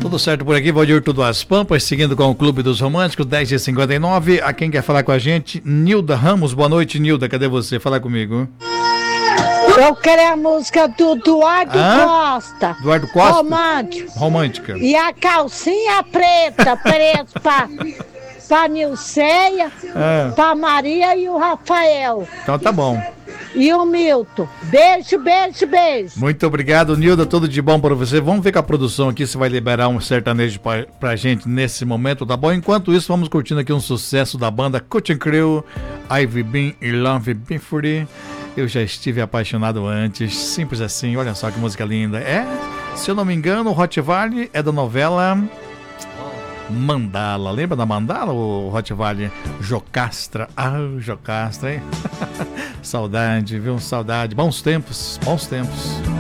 Tudo certo por aqui, Valdir das Pampas, seguindo com o Clube dos Românticos, 10h59. A quem quer falar com a gente, Nilda Ramos. Boa noite, Nilda, cadê você? Fala comigo. Eu quero a música do Eduardo Costa. Eduardo Costa? Romântico. Romântica. E a calcinha preta, preto pra Nilceia, pra Maria e o Rafael. Então tá bom. E o Milton. Beijo, beijo, beijo. Muito obrigado, Nilda. Tudo de bom para você. Vamos ver com a produção aqui se vai liberar um sertanejo pra gente nesse momento, tá bom? Enquanto isso, vamos curtindo aqui um sucesso da banda Cutting Crew, I've Been in Love Before. Eu já estive apaixonado antes. Simples assim, olha só que música linda. Se eu não me engano, o Hot Valley é da novela Mandala. Lembra da Mandala, o Hot Valley? Jocastra. Jocastra, hein? Saudade, viu? Saudade. Bons tempos, bons tempos.